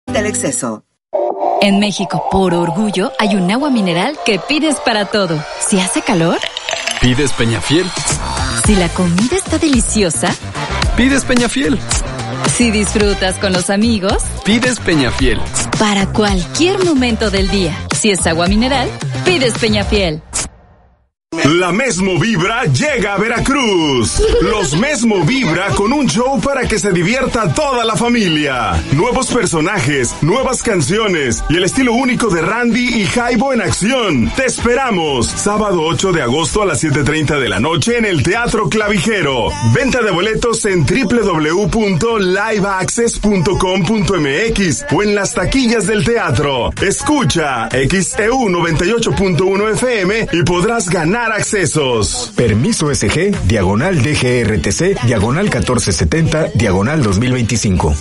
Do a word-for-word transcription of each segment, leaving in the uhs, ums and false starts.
del exceso. En México, por orgullo, hay un agua mineral que pides para todo. Si hace calor, pides Peñafiel. Si la comida está deliciosa, pides Peñafiel. Si disfrutas con los amigos, pides Peñafiel. Para cualquier momento del día, si es agua mineral, pides Peñafiel. La Mesmo Vibra llega a Veracruz. Los Mesmo Vibra con un show para que se divierta toda la familia. Nuevos personajes, nuevas canciones y el estilo único de Randy y Jaibo en acción. Te esperamos. Sábado ocho de agosto a las siete treinta de la noche en el Teatro Clavijero. Venta de boletos en doble u doble u doble u punto live access punto com punto m x o en las taquillas del teatro. Escucha X E U noventa y ocho punto uno F M y podrás ganar accesos. Permiso S G, diagonal D G R T C, diagonal catorce setenta, diagonal dos mil veinticinco.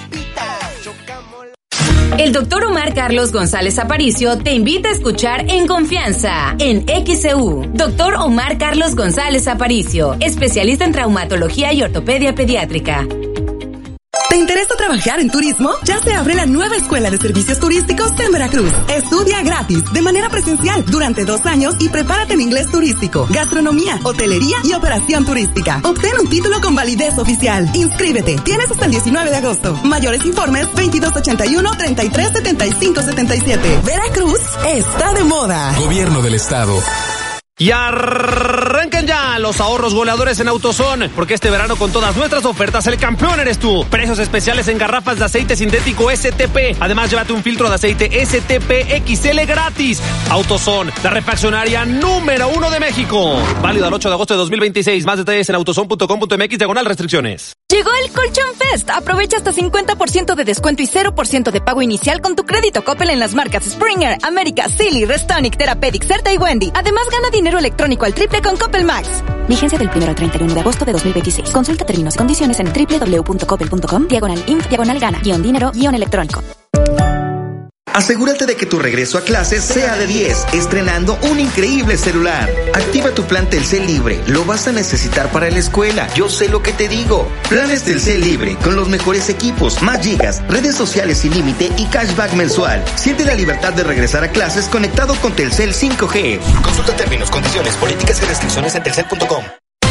El doctor Omar Carlos González Aparicio te invita a escuchar En Confianza, en X E U. Doctor Omar Carlos González Aparicio, especialista en traumatología y ortopedia pediátrica. ¿Te interesa trabajar en turismo? Ya se abre la nueva Escuela de Servicios Turísticos en Veracruz. Estudia gratis, de manera presencial, durante dos años y prepárate en inglés turístico, gastronomía, hotelería y operación turística. Obtén un título con validez oficial. Inscríbete. Tienes hasta el diecinueve de agosto. Mayores informes veintidós ochenta y uno, treinta y tres setenta y cinco setenta y siete. Veracruz está de moda. Gobierno del Estado. Y arrancan ya los ahorros goleadores en AutoZone, porque este verano con todas nuestras ofertas el campeón eres tú. Precios especiales en garrafas de aceite sintético S T P. Además, llévate un filtro de aceite S T P X L gratis. AutoZone, la refaccionaria número uno de México. Válido al ocho de agosto de dos mil veintiséis. Más detalles en autozone punto com punto m x diagonal restricciones. Llegó el Colchón Fest. Aprovecha hasta cincuenta por ciento de descuento y cero por ciento de pago inicial con tu crédito Coppel en las marcas Springer, América, Silly, Restonic, Therapeutic, Certa y Wendy. Además, gana dinero electrónico al triple con Coppel Max. Vigencia del primero al treinta y uno de agosto de dos mil veintiséis. Consulta términos y condiciones en doble u doble u doble u punto coppel punto com, diagonal inf, diagonal gana, guión dinero, guión electrónico. Asegúrate de que tu regreso a clases sea de diez, estrenando un increíble celular. Activa tu plan Telcel Libre, lo vas a necesitar para la escuela, yo sé lo que te digo. Planes Telcel Libre, con los mejores equipos, más gigas, redes sociales sin límite y cashback mensual. Siente la libertad de regresar a clases conectado con Telcel cinco G. Consulta términos, condiciones, políticas y restricciones en telcel punto com.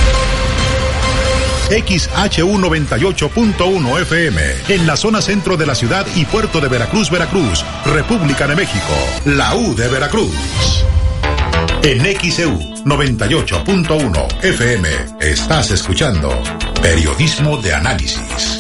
X H U noventa y ocho punto uno F M, en la zona centro de la ciudad y puerto de Veracruz, Veracruz, República de México, la U de Veracruz. En X E U noventa y ocho punto uno F M, estás escuchando Periodismo de Análisis.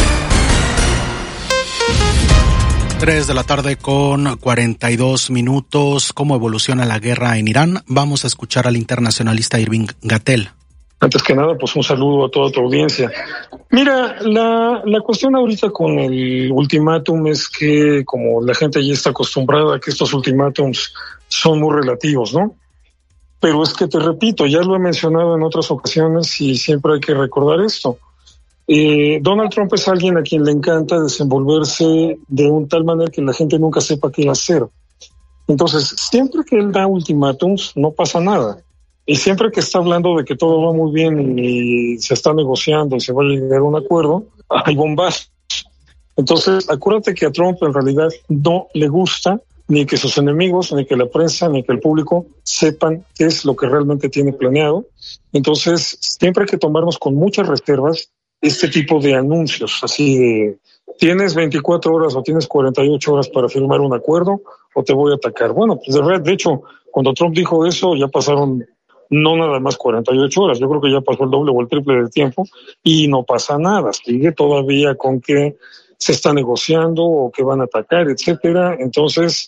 Tres de la tarde con cuarenta y dos minutos. ¿Cómo evoluciona la guerra en Irán? Vamos a escuchar al internacionalista Irving Gatell. Antes que nada, pues un saludo a toda tu audiencia. Mira, la, la cuestión ahorita con el ultimátum es que, como la gente ya está acostumbrada a que estos ultimátums son muy relativos, ¿no? Pero es que te repito, ya lo he mencionado en otras ocasiones y siempre hay que recordar esto. Eh, Donald Trump es alguien a quien le encanta desenvolverse de un tal manera que la gente nunca sepa qué hacer. Entonces, siempre que él da ultimátums, no pasa nada. Y siempre que está hablando de que todo va muy bien y se está negociando y se va a llegar a un acuerdo, hay bombazos. Entonces, acuérdate que a Trump en realidad no le gusta ni que sus enemigos, ni que la prensa, ni que el público sepan qué es lo que realmente tiene planeado. Entonces, siempre hay que tomarnos con muchas reservas este tipo de anuncios, así de tienes veinticuatro horas o tienes cuarenta y ocho horas para firmar un acuerdo o te voy a atacar. Bueno, pues de verdad, de hecho, cuando Trump dijo eso, ya pasaron no nada más cuarenta y ocho horas, yo creo que ya pasó el doble o el triple del tiempo y no pasa nada, sigue todavía con que se está negociando o que van a atacar, etcétera. Entonces,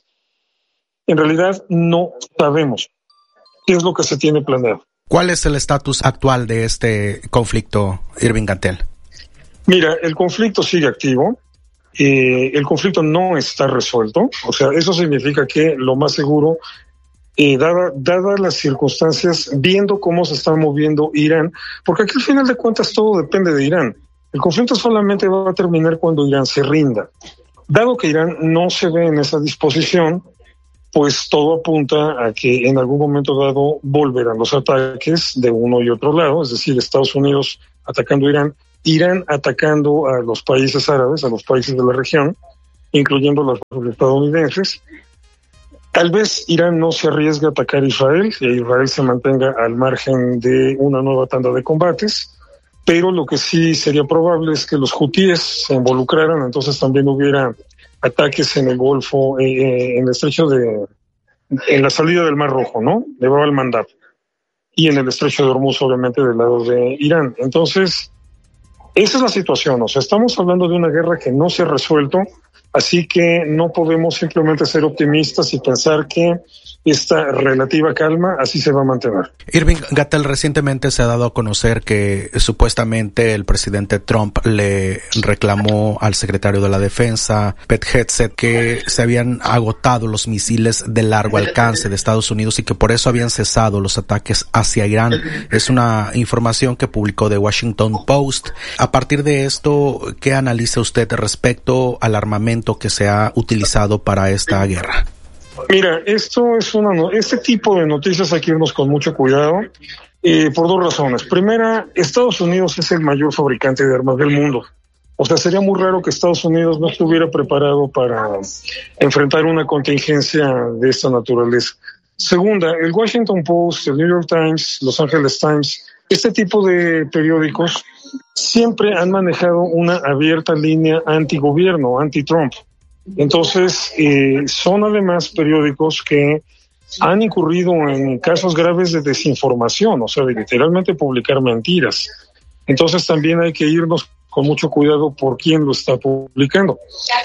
en realidad no sabemos qué es lo que se tiene planeado. ¿Cuál es el estatus actual de este conflicto, Irving Gatell? Mira, el conflicto sigue activo, eh, el conflicto no está resuelto, o sea, eso significa que lo más seguro Eh, dada, dadas las circunstancias, viendo cómo se está moviendo Irán, porque aquí al final de cuentas todo depende de Irán. El conflicto solamente va a terminar cuando Irán se rinda. Dado que Irán no se ve en esa disposición, pues todo apunta a que en algún momento dado volverán los ataques de uno y otro lado, es decir, Estados Unidos atacando a Irán, Irán atacando a los países árabes, a los países de la región. incluyendo las fuerzas estadounidenses. Tal vez Irán no se arriesgue a atacar a Israel y Israel se mantenga al margen de una nueva tanda de combates, pero lo que sí sería probable es que los hutíes se involucraran, entonces también hubiera ataques en el Golfo, eh, en el estrecho de, en la salida del Mar Rojo, ¿no? De Bab al-Mandab, y en el estrecho de Hormuz, obviamente, del lado de Irán. Entonces, esa es la situación, o sea, estamos hablando de una guerra que no se ha resuelto, así que no podemos simplemente ser optimistas y pensar que esta relativa calma así se va a mantener. Irving Gatell, recientemente se ha dado a conocer que supuestamente el presidente Trump le reclamó al secretario de la Defensa, Pete Hegseth, que se habían agotado los misiles de largo alcance de Estados Unidos y que por eso habían cesado los ataques hacia Irán. Es una información que publicó The Washington Post. A partir de esto, ¿qué analiza usted respecto al armamento que se ha utilizado para esta guerra? Mira, esto es una, este tipo de noticias hay que irnos con mucho cuidado, eh, por dos razones. Primera, Estados Unidos es el mayor fabricante de armas del mundo. O sea, sería muy raro que Estados Unidos no estuviera preparado para enfrentar una contingencia de esta naturaleza. Segunda, el Washington Post, el New York Times, Los Angeles Times, este tipo de periódicos siempre han manejado una abierta línea antigobierno, anti-Trump. Entonces, eh, son además periódicos que han incurrido en casos graves de desinformación, o sea, de literalmente publicar mentiras. Entonces, también hay que irnos con mucho cuidado por quién lo está publicando.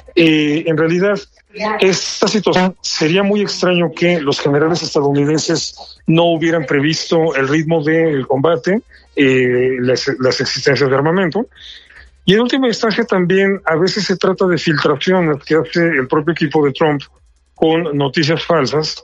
Eh, en realidad, esta situación sería muy extraño que los generales estadounidenses no hubieran previsto el ritmo del combate, eh, las, las existencias de armamento. Y en última instancia también a veces se trata de filtraciones que hace el propio equipo de Trump con noticias falsas.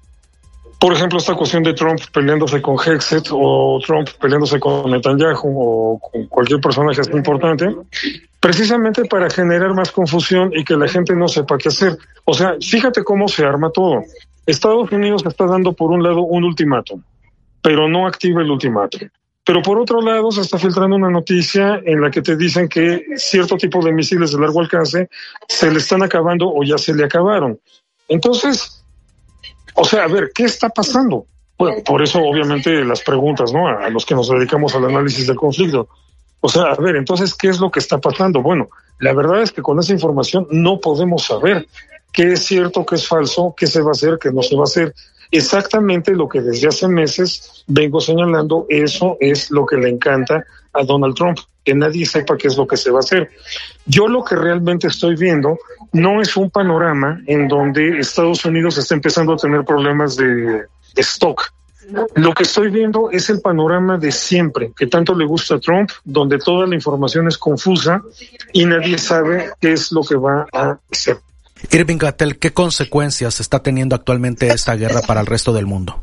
Por ejemplo, esta cuestión de Trump peleándose con Hegseth o Trump peleándose con Netanyahu o con cualquier personaje así importante, precisamente para generar más confusión y que la gente no sepa qué hacer. O sea, fíjate cómo se arma todo. Estados Unidos está dando por un lado un ultimátum, pero no activa el ultimátum. Pero por otro lado se está filtrando una noticia en la que te dicen que cierto tipo de misiles de largo alcance se le están acabando o ya se le acabaron. Entonces, o sea, a ver, ¿qué está pasando? Bueno, por eso obviamente las preguntas, ¿no? A los que nos dedicamos al análisis del conflicto. O sea, a ver, entonces, ¿qué es lo que está pasando? Bueno, la verdad es que con esa información no podemos saber qué es cierto, qué es falso, qué se va a hacer, qué no se va a hacer. Exactamente lo que desde hace meses vengo señalando, eso es lo que le encanta a Donald Trump, que nadie sepa qué es lo que se va a hacer. Yo lo que realmente estoy viendo no es un panorama en donde Estados Unidos está empezando a tener problemas de stock. Lo que estoy viendo es el panorama de siempre, que tanto le gusta a Trump, donde toda la información es confusa y nadie sabe qué es lo que va a hacer. Irving Gatell, ¿qué consecuencias está teniendo actualmente esta guerra para el resto del mundo?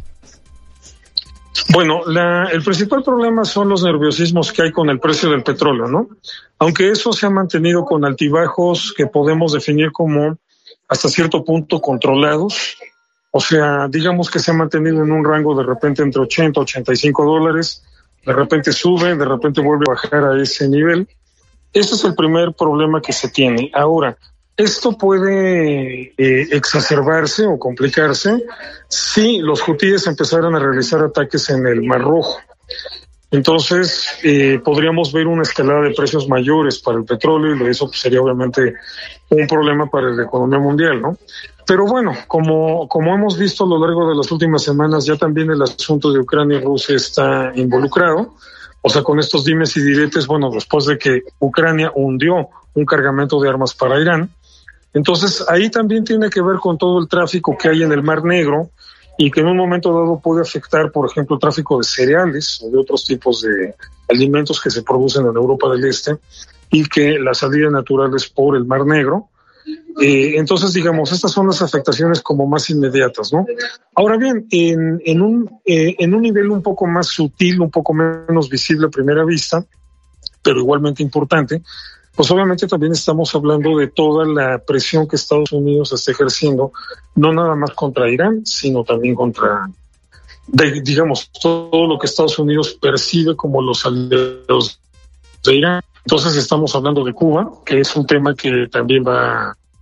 Bueno, la, el principal problema son los nerviosismos que hay con el precio del petróleo, ¿no? Aunque eso se ha mantenido con altibajos que podemos definir como hasta cierto punto controlados. O sea, digamos que se ha mantenido en un rango de repente entre ochenta y ochenta y cinco dólares, de repente sube, de repente vuelve a bajar a ese nivel. Ese es el primer problema que se tiene. Ahora, esto puede eh, exacerbarse o complicarse si los hutíes empezaran a realizar ataques en el Mar Rojo. Entonces, eh, podríamos ver una escalada de precios mayores para el petróleo y eso pues, sería obviamente un problema para la economía mundial, ¿no? Pero bueno, como, como hemos visto a lo largo de las últimas semanas, ya también el asunto de Ucrania y Rusia está involucrado. O sea, con estos dimes y diretes, bueno, después de que Ucrania hundió un cargamento de armas para Irán, entonces ahí también tiene que ver con todo el tráfico que hay en el Mar Negro y que en un momento dado puede afectar, por ejemplo, el tráfico de cereales o de otros tipos de alimentos que se producen en Europa del Este y que la salida natural es por el Mar Negro. Eh, entonces, digamos, estas son las afectaciones como más inmediatas, ¿no? Ahora bien, en, en, un, eh, en un nivel un poco más sutil, un poco menos visible a primera vista, pero igualmente importante, pues obviamente también estamos hablando de toda la presión que Estados Unidos está ejerciendo, no nada más contra Irán, sino también contra, de, digamos, todo lo que Estados Unidos percibe como los aliados de Irán. Entonces estamos hablando de Cuba, que es un tema que también va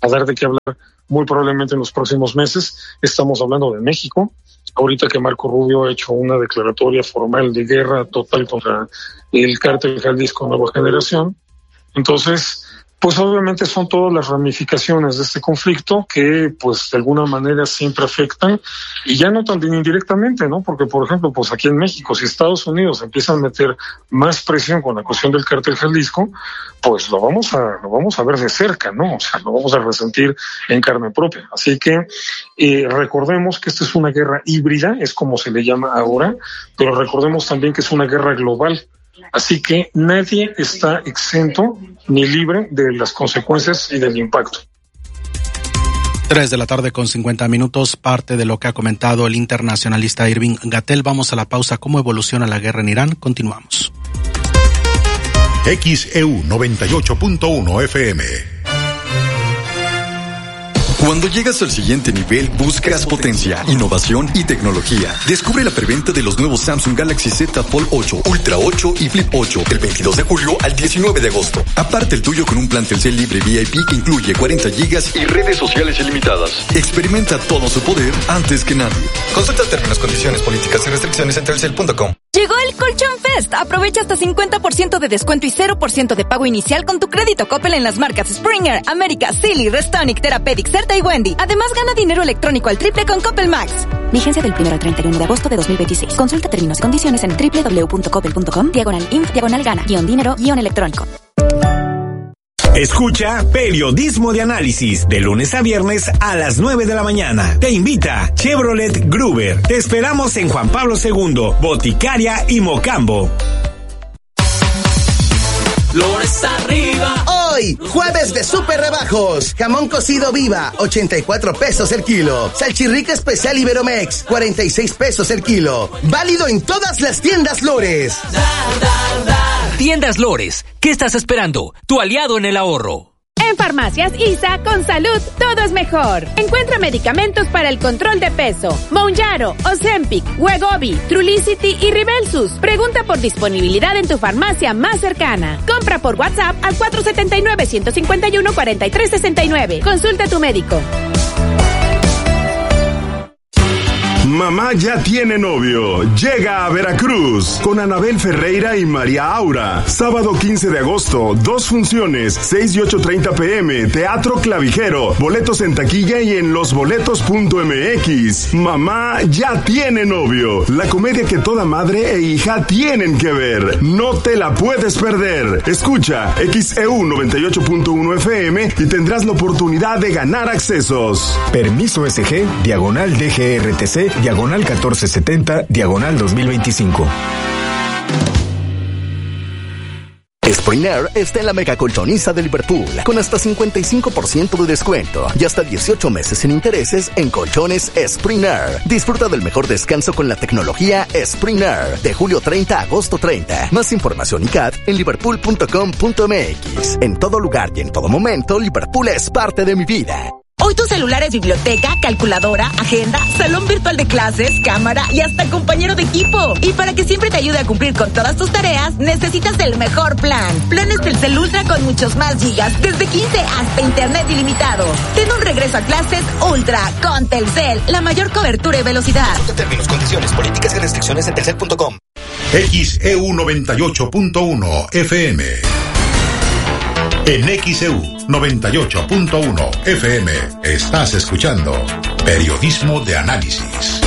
a dar de qué hablar muy probablemente en los próximos meses. Estamos hablando de México. Ahorita que Marco Rubio ha hecho una declaratoria formal de guerra total contra el cártel Jalisco Nueva Generación. Entonces, pues obviamente son todas las ramificaciones de este conflicto que pues de alguna manera siempre afectan, y ya no tan indirectamente, ¿no? Porque, por ejemplo, pues aquí en México, si Estados Unidos empieza a meter más presión con la cuestión del cártel Jalisco, pues lo vamos a lo vamos a ver de cerca, ¿no? O sea, lo vamos a resentir en carne propia. Así que eh, recordemos que esta es una guerra híbrida, es como se le llama ahora, pero recordemos también que es una guerra global. Así que nadie está exento ni libre de las consecuencias y del impacto. Tres de la tarde con cincuenta minutos, parte de lo que ha comentado el internacionalista Irving Gatell. Vamos a la pausa. ¿Cómo evoluciona la guerra en Irán? Continuamos. X E U noventa y ocho punto uno F M. Cuando llegas al siguiente nivel, buscas potencia, innovación y tecnología. Descubre la preventa de los nuevos Samsung Galaxy Z Fold ocho, Ultra ocho y Flip ocho del veintidós de julio al diecinueve de agosto. Aparte el tuyo con un plan Telcel libre V I P que incluye cuarenta gigas y redes sociales ilimitadas. Experimenta todo su poder antes que nadie. Consulta términos, condiciones, políticas y restricciones en telcel punto com. Llegó el Colchón Fest. Aprovecha hasta cincuenta por ciento de descuento y cero por ciento de pago inicial con tu crédito Coppel en las marcas Springer, América, Silly, Restonic, Therapeutic, Certa y Wendy. Además, gana dinero electrónico al triple con Coppel Max. Vigencia del primero al treinta y uno de agosto de dos mil veintiséis. Consulta términos y condiciones en doble u doble u doble u punto coppel punto com, diagonal inf, diagonal gana, guión dinero, guión electrónico. Escucha Periodismo de Análisis de lunes a viernes a las nueve de la mañana. Te invita Chevrolet Gruber. Te esperamos en Juan Pablo segundo, Boticaria y Mocambo. Flores arriba. Hoy, jueves de super rebajos. Jamón cocido Viva, ochenta y cuatro pesos el kilo. Salchirrica especial Iberomex, cuarenta y seis pesos el kilo. Válido en todas las tiendas Lores. Dar, dar, dar. Tiendas Lores, ¿qué estás esperando? Tu aliado en el ahorro. En Farmacias I S A, con salud, todo es mejor. Encuentra medicamentos para el control de peso. Mounjaro, Ozempic, Wegovy, Trulicity y Ribelsus. Pregunta por disponibilidad en tu farmacia más cercana. Compra por WhatsApp al cuatro siete nueve, uno cinco uno, cuatro tres seis nueve. Consulta a tu médico. Mamá ya tiene novio. Llega a Veracruz con Anabel Ferreira y María Aura. Sábado quince de agosto, dos funciones, seis y ocho treinta pm, Teatro Clavijero. Boletos en taquilla y en losboletos punto m x. Mamá ya tiene novio. La comedia que toda madre e hija tienen que ver. No te la puedes perder. Escucha X E U noventa y ocho punto uno F M y tendrás la oportunidad de ganar accesos. Permiso S G, diagonal D G R T C, diagonal catorce setenta, diagonal dos mil veinticinco. Spring Air está en la mega colchoniza de Liverpool, con hasta cincuenta y cinco por ciento de descuento y hasta dieciocho meses sin intereses en colchones Spring Air. Disfruta del mejor descanso con la tecnología Spring Air, de julio treinta a agosto treinta. Más información y C A D en liverpool punto com punto m x. En todo lugar y en todo momento, Liverpool es parte de mi vida. Hoy tu celular es biblioteca, calculadora, agenda, salón virtual de clases, cámara y hasta compañero de equipo. Y para que siempre te ayude a cumplir con todas tus tareas, necesitas el mejor plan. Planes Telcel Ultra con muchos más gigas, desde quince hasta internet ilimitado. Ten un regreso a clases Ultra con Telcel, la mayor cobertura y velocidad. Consulta términos, condiciones, políticas y restricciones en telcel punto com. X E U noventa y ocho punto uno F M. En X E U noventa y ocho punto uno F M estás escuchando Periodismo de Análisis.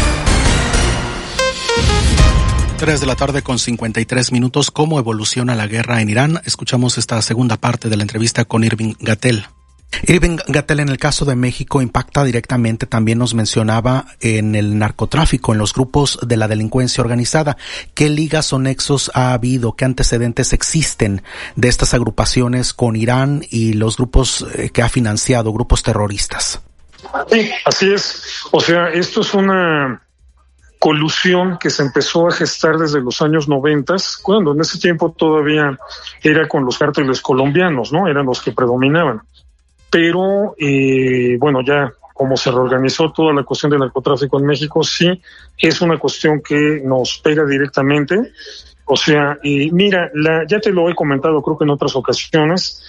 Tres de la tarde con cincuenta y tres minutos. ¿Cómo evoluciona la guerra en Irán? Escuchamos esta segunda parte de la entrevista con Irving Gatell. Irving Gatell, en el caso de México impacta directamente, también nos mencionaba, en el narcotráfico, en los grupos de la delincuencia organizada. ¿Qué ligas o nexos ha habido, qué antecedentes existen de estas agrupaciones con Irán y los grupos eh, que ha financiado, grupos terroristas? Sí, así es. O sea, esto es una colusión que se empezó a gestar desde los años noventas, cuando en ese tiempo todavía era con los cárteles colombianos, ¿no? Eran los que predominaban. Pero, eh, bueno, ya como se reorganizó toda la cuestión del narcotráfico en México, sí es una cuestión que nos pega directamente. O sea, eh, mira, la, ya te lo he comentado creo que en otras ocasiones,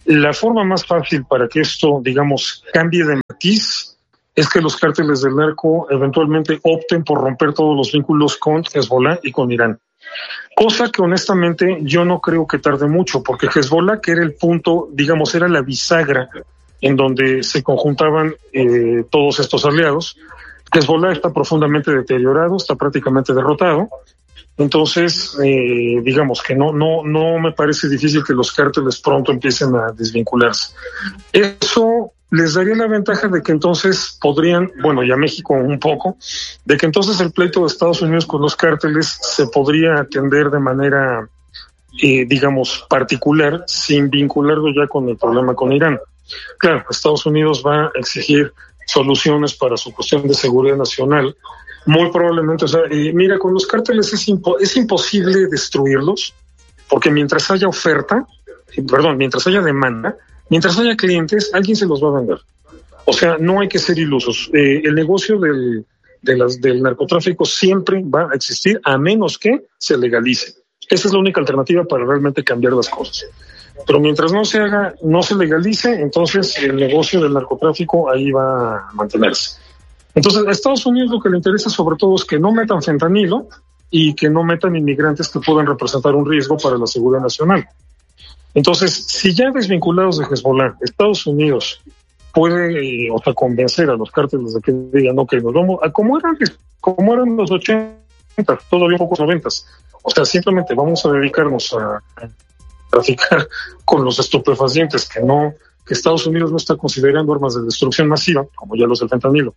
La forma más fácil para que esto, digamos, cambie de matiz es que los cárteles del narco eventualmente opten por romper todos los vínculos con Hezbollah y con Irán. Cosa que honestamente yo no creo que tarde mucho, porque Hezbollah, que era el punto, digamos, era la bisagra en donde se conjuntaban eh, todos estos aliados, Hezbollah está profundamente deteriorado, está prácticamente derrotado. Entonces, eh, digamos que no, no, no me parece difícil que los cárteles pronto empiecen a desvincularse. Eso les daría la ventaja de que entonces podrían, bueno, y a México un poco, de que entonces el pleito de Estados Unidos con los cárteles se podría atender de manera, eh, digamos, particular, sin vincularlo ya con el problema con Irán. Claro, Estados Unidos va a exigir soluciones para su cuestión de seguridad nacional. Muy probablemente, o sea, eh, mira, con los cárteles es, impo- es imposible destruirlos, porque mientras haya oferta, eh, perdón, mientras haya demanda, mientras haya clientes, alguien se los va a vender. O sea, no hay que ser ilusos. Eh, el negocio del, de las, del narcotráfico siempre va a existir, a menos que se legalice. Esa es la única alternativa para realmente cambiar las cosas. Pero mientras no se haga, no se legalice, entonces el negocio del narcotráfico ahí va a mantenerse. Entonces, a Estados Unidos lo que le interesa sobre todo es que no metan fentanilo y que no metan inmigrantes que puedan representar un riesgo para la seguridad nacional. Entonces, si ya desvinculados de Hezbollah, Estados Unidos puede, eh, o sea, convencer a los cárteles de que digan, ok, nos vamos a como eran, como eran los ochenta, todavía pocos noventas. O sea, simplemente vamos a dedicarnos a traficar con los estupefacientes que no, que Estados Unidos no está considerando armas de destrucción masiva, como ya los del fentanilo.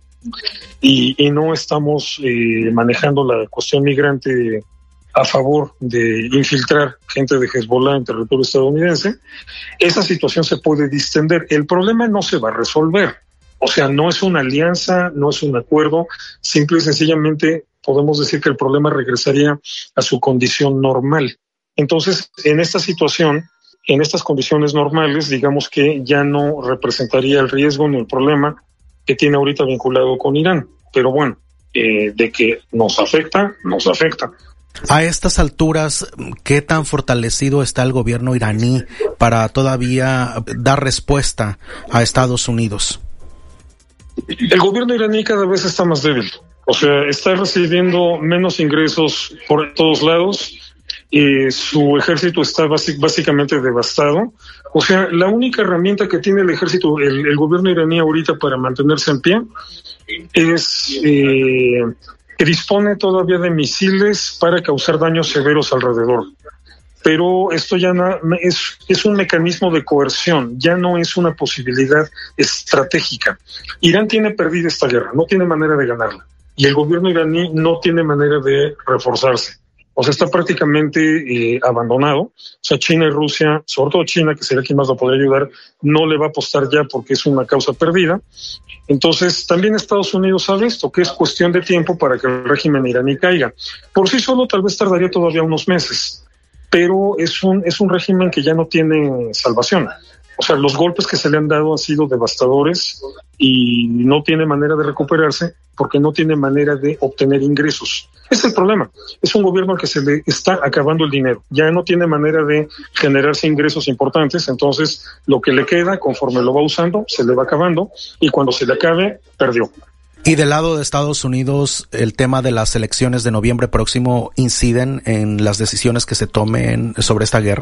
Y, y no estamos eh, manejando la cuestión migrante a favor de infiltrar gente de Hezbollah en territorio estadounidense. Esa situación se puede distender. El problema no se va a resolver. O sea, no es una alianza, no es un acuerdo. Simple y sencillamente podemos decir que el problema regresaría a su condición normal. Entonces, en esta situación, en estas condiciones normales, digamos que ya no representaría el riesgo ni el problema que tiene ahorita vinculado con Irán. Pero bueno, eh, de que nos afecta, nos afecta. A estas alturas, ¿qué tan fortalecido está el gobierno iraní para todavía dar respuesta a Estados Unidos? El gobierno iraní cada vez está más débil. O sea, está recibiendo menos ingresos por todos lados. Eh, su ejército está basic, básicamente devastado. O sea, la única herramienta que tiene el ejército, el, el gobierno iraní ahorita para mantenerse en pie es eh, que dispone todavía de misiles para causar daños severos alrededor. Pero esto ya no, es, es un mecanismo de coerción, ya no es una posibilidad estratégica. Irán tiene perdida esta guerra, no tiene manera de ganarla. Y el gobierno iraní no tiene manera de reforzarse. O sea, está prácticamente eh, abandonado. O sea, China y Rusia, sobre todo China, que sería quien más lo podría ayudar, no le va a apostar ya porque es una causa perdida. Entonces, también Estados Unidos sabe esto, que es cuestión de tiempo para que el régimen iraní caiga. Por sí solo tal vez tardaría todavía unos meses, pero es un, es un régimen que ya no tiene salvación. O sea, los golpes que se le han dado han sido devastadores y no tiene manera de recuperarse porque no tiene manera de obtener ingresos. Ese es el problema. Es un gobierno al que se le está acabando el dinero. Ya no tiene manera de generarse ingresos importantes, entonces lo que le queda, conforme lo va usando, se le va acabando y cuando se le acabe, perdió. Y del lado de Estados Unidos, el tema de las elecciones de noviembre próximo, ¿inciden en las decisiones que se tomen sobre esta guerra?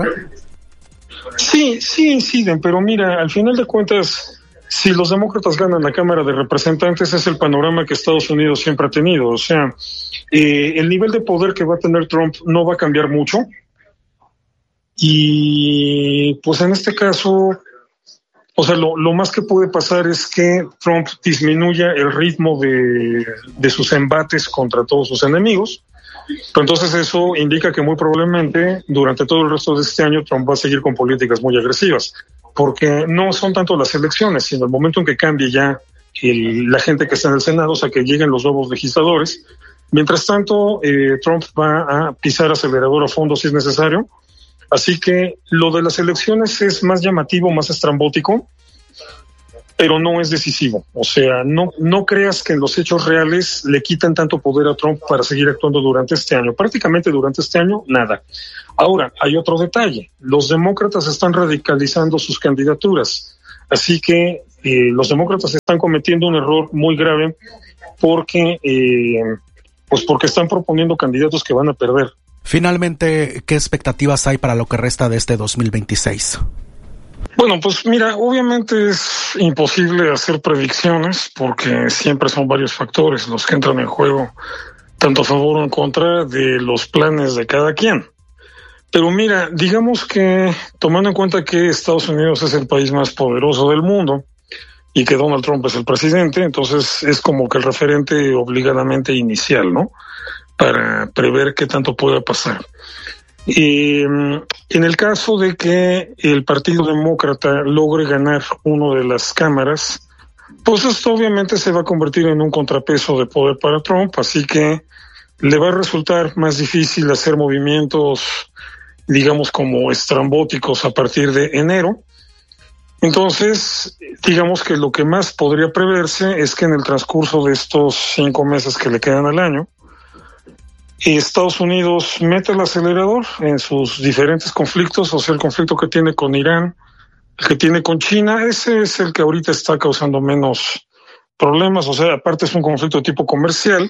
Sí, sí inciden, pero mira, al final de cuentas, si los demócratas ganan la Cámara de Representantes, es el panorama que Estados Unidos siempre ha tenido. O sea, eh, el nivel de poder que va a tener Trump no va a cambiar mucho. Y pues en este caso, o sea, lo, lo más que puede pasar es que Trump disminuya el ritmo de, de sus embates contra todos sus enemigos. Pero entonces eso indica que muy probablemente durante todo el resto de este año Trump va a seguir con políticas muy agresivas, porque no son tanto las elecciones, sino el momento en que cambie ya el, la gente que está en el Senado, o sea, que lleguen los nuevos legisladores. Mientras tanto, eh, Trump va a pisar acelerador a fondo si es necesario. Así que lo de las elecciones es más llamativo, más estrambótico, pero no es decisivo. O sea, no, no creas que en los hechos reales le quitan tanto poder a Trump para seguir actuando durante este año. Prácticamente durante este año, nada. Ahora, hay otro detalle. Los demócratas están radicalizando sus candidaturas. Así que eh, los demócratas están cometiendo un error muy grave porque, eh, pues porque están proponiendo candidatos que van a perder. Finalmente, ¿qué expectativas hay para lo que resta de este dos mil veintiséis? Bueno, pues mira, obviamente es imposible hacer predicciones porque siempre son varios factores los que entran en juego, tanto a favor o en contra de los planes de cada quien. Pero mira, digamos que tomando en cuenta que Estados Unidos es el país más poderoso del mundo y que Donald Trump es el presidente, entonces es como que el referente obligadamente inicial, ¿no? Para prever qué tanto pueda pasar. Y en el caso de que el Partido Demócrata logre ganar una de las cámaras, pues esto obviamente se va a convertir en un contrapeso de poder para Trump, así que le va a resultar más difícil hacer movimientos, digamos, como estrambóticos a partir de enero. Entonces, digamos que lo que más podría preverse es que en el transcurso de estos cinco meses que le quedan al año, Estados Unidos mete el acelerador en sus diferentes conflictos, o sea, el conflicto que tiene con Irán, el que tiene con China, ese es el que ahorita está causando menos problemas, o sea, aparte es un conflicto de tipo comercial,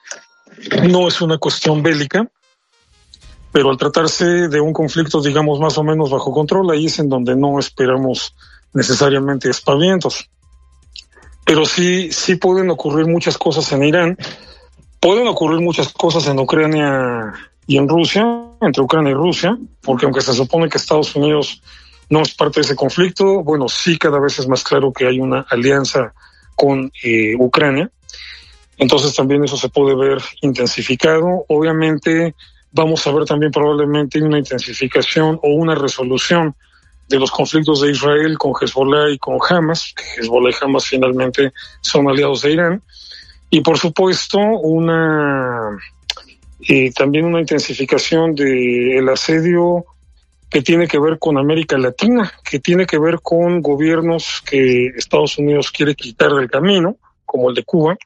no es una cuestión bélica, pero al tratarse de un conflicto, digamos, más o menos bajo control, ahí es en donde no esperamos necesariamente aspavientos. Pero sí, sí pueden ocurrir muchas cosas en Irán. Pueden ocurrir muchas cosas en Ucrania y en Rusia, entre Ucrania y Rusia, porque aunque se supone que Estados Unidos no es parte de ese conflicto, bueno, sí cada vez es más claro que hay una alianza con eh, Ucrania. Entonces también eso se puede ver intensificado. Obviamente vamos a ver también probablemente una intensificación o una resolución de los conflictos de Israel con Hezbollah y con Hamas, que Hezbollah y Hamas finalmente son aliados de Irán. Y por supuesto, una eh, también una intensificación del asedio que tiene que ver con América Latina, que tiene que ver con gobiernos que Estados Unidos quiere quitar del camino, como el de Cuba.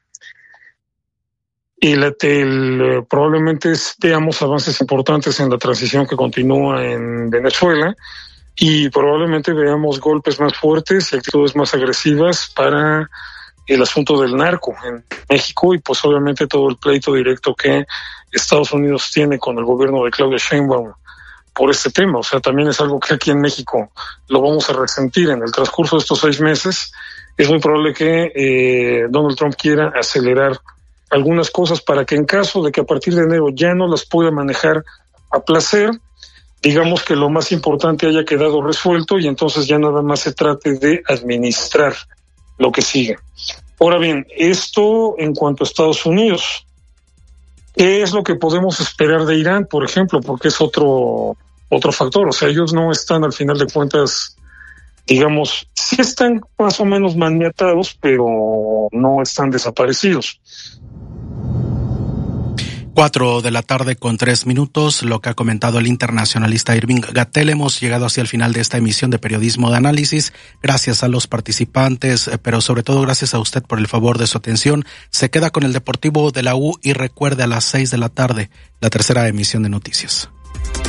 Y la, el, probablemente veamos avances importantes en la transición que continúa en Venezuela y probablemente veamos golpes más fuertes y actitudes más agresivas para el asunto del narco en México y pues obviamente todo el pleito directo que Estados Unidos tiene con el gobierno de Claudia Sheinbaum por este tema. O sea, también es algo que aquí en México lo vamos a resentir en el transcurso de estos seis meses. Es muy probable que eh, Donald Trump quiera acelerar algunas cosas para que en caso de que a partir de enero ya no las pueda manejar a placer, digamos que lo más importante haya quedado resuelto y entonces ya nada más se trate de administrar lo que sigue. Ahora bien, esto en cuanto a Estados Unidos. ¿Qué es lo que podemos esperar de Irán, por ejemplo? Porque es otro, otro factor. O sea, ellos no están al final de cuentas, digamos, sí están más o menos maniatados, pero no están desaparecidos. Cuatro de la tarde con tres minutos, lo que ha comentado el internacionalista Irving Gatell. Hemos llegado hacia el final de esta emisión de Periodismo de Análisis. Gracias a los participantes, pero sobre todo gracias a usted por el favor de su atención. Se queda con el Deportivo de la U y recuerde a las seis de la tarde, la tercera emisión de noticias.